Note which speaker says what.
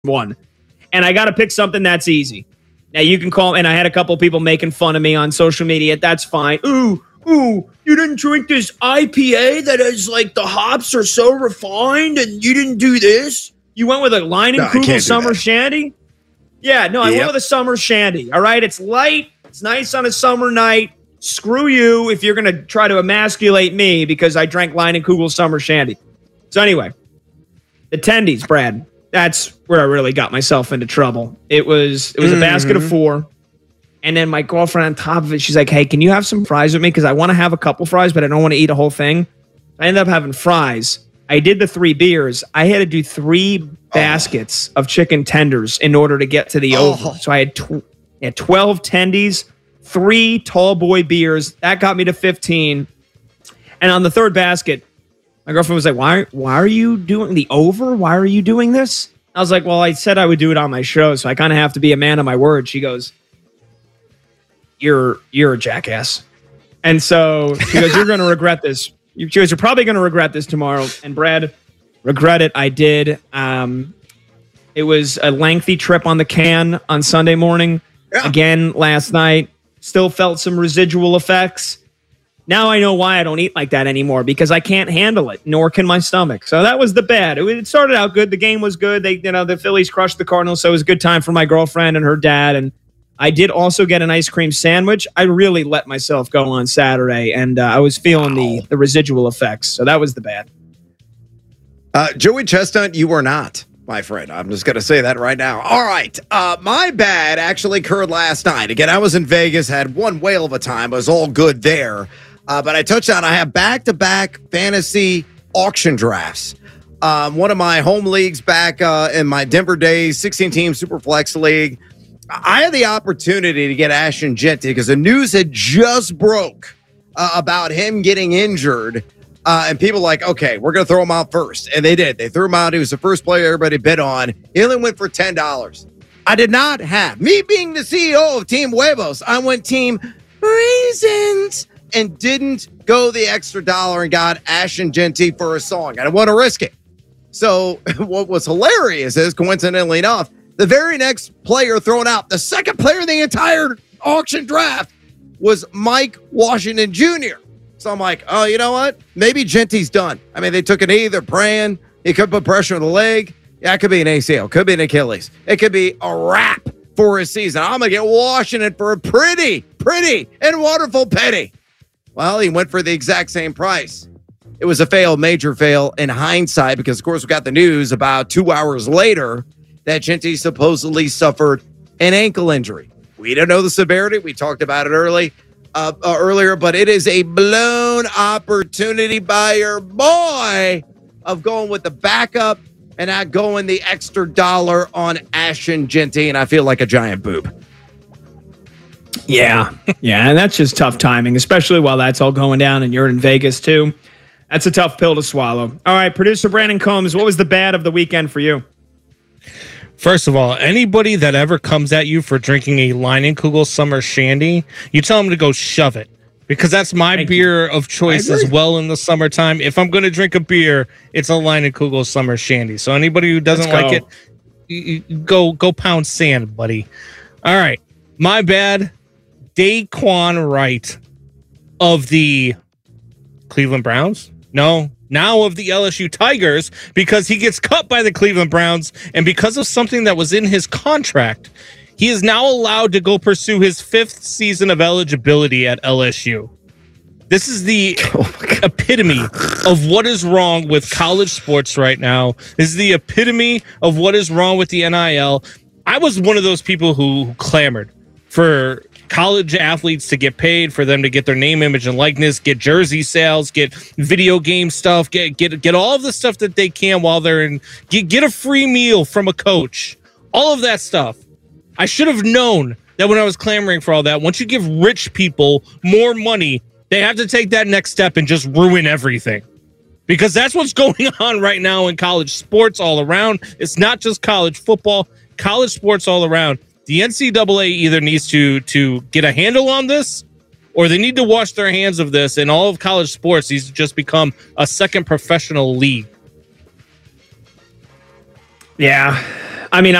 Speaker 1: one. And I got to pick something that's easy. Now, you can call, and I had a couple people making fun of me on social media. That's fine. Ooh, you didn't drink this IPA that is like the hops are so refined and you didn't do this? You went with a Leinenkugel Summer Shandy? Yeah, no, I went with a Summer Shandy. All right, it's light. It's nice on a summer night. Screw you if you're going to try to emasculate me because I drank Leinenkugel Summer Shandy. So anyway, the tendies, Brad. That's where I really got myself into trouble. It was a basket of 4. And then my girlfriend on top of it, she's like, hey, can you have some fries with me? Because I want to have a couple fries, but I don't want to eat a whole thing. I ended up having fries. I did the 3 beers. I had to do 3 baskets of chicken tenders in order to get to the over. So I had 12 tendies, 3 tall boy beers. That got me to 15. And on the 3rd basket, my girlfriend was like, why are you doing the over? Why are you doing this? I was like, well, I said I would do it on my show, so I kind of have to be a man of my word. She goes, you're a jackass. And so she goes, you're going to regret this. She goes, you're probably going to regret this tomorrow. And Brad, regret it. I did. It was a lengthy trip on the can on Sunday morning. Yeah. Again, last night, still felt some residual effects. Now I know why I don't eat like that anymore, because I can't handle it, nor can my stomach. So that was the bad. It started out good. The game was good. The Phillies crushed the Cardinals, so it was a good time for my girlfriend and her dad. And I did also get an ice cream sandwich. I really let myself go on Saturday, and I was feeling the residual effects. So that was the bad.
Speaker 2: Joey Chestnut, you were not, my friend. I'm just going to say that right now. All right. My bad actually occurred last night. Again, I was in Vegas, had one whale of a time. It was all good there. But I touched on, I have back-to-back fantasy auction drafts. One of my home leagues back in my Denver days, 16-team Superflex League. I had the opportunity to get Ashton Jeanty because the news had just broke about him getting injured. And people like, okay, we're going to throw him out first. And they did. They threw him out. He was the first player everybody bid on. He only went for $10. I did not have. Me being the CEO of Team Huevos, I went Team Raisins and didn't go the extra dollar and got Ashton Jeanty for a song. I didn't want to risk it. So what was hilarious is, coincidentally enough, the very next player thrown out, the second player in the entire auction draft, was Mike Washington Jr. So I'm like, oh, you know what? Maybe Jeanty's done. I mean, they took a knee, they're praying. He could put pressure on the leg. Yeah, it could be an ACL, could be an Achilles. It could be a wrap for his season. I'm going to get Washington for a pretty and wonderful penny. Well, he went for the exact same price. It was a fail, major fail in hindsight, because, of course, we got the news about 2 hours later that Jeanty supposedly suffered an ankle injury. We don't know the severity. We talked about it earlier, but it is a blown opportunity by your boy of going with the backup and not going the extra dollar on Ashton Jeanty, and I feel like a giant boob.
Speaker 1: Yeah, and that's just tough timing, especially while that's all going down and you're in Vegas too. That's a tough pill to swallow. All right, producer Brandon Combs, what was the bad of the weekend for you?
Speaker 3: First of all, anybody that ever comes at you for drinking a Leinenkugel Summer Shandy, you tell them to go shove it, because that's my beer of choice as well in the summertime. If I'm going to drink a beer, it's a Leinenkugel Summer Shandy. So anybody who doesn't like it, go pound sand, buddy. All right, my bad. Daquan Wright of the Cleveland Browns? No, now of the LSU Tigers, because he gets cut by the Cleveland Browns, and because of something that was in his contract, he is now allowed to go pursue his 5th season of eligibility at LSU. This is the epitome of what is wrong with college sports right now. This is the epitome of what is wrong with the NIL. I was one of those people who clamored for college athletes to get paid, for them to get their name, image, and likeness, get jersey sales, get video game stuff, get all of the stuff that they can while they're in, get a free meal from a coach, all of that stuff. I should have known that when I was clamoring for all that, once you give rich people more money, they have to take that next step and just ruin everything. Because that's what's going on right now in college sports all around. It's not just college football, college sports all around. The NCAA either needs to get a handle on this, or they need to wash their hands of this, and all of college sports needs to just become a second professional league.
Speaker 1: Yeah. I mean,